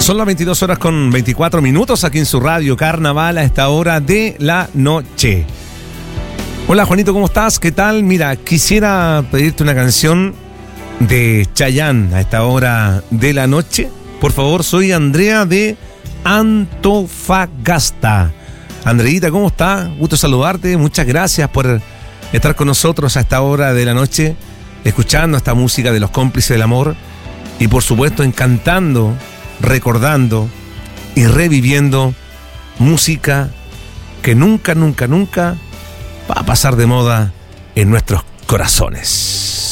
Son las 22 horas con 24 minutos aquí en su radio Carnaval a esta hora de la noche. Hola Juanito, ¿cómo estás? ¿Qué tal? Mira, quisiera pedirte una canción de Chayanne a esta hora de la noche. Por favor, soy Andrea de Antofagasta. Andreita, ¿cómo estás? Gusto saludarte. Muchas gracias por estar con nosotros a esta hora de la noche, escuchando esta música de los cómplices del amor y por supuesto encantando, recordando y reviviendo música que nunca va a pasar de moda en nuestros corazones.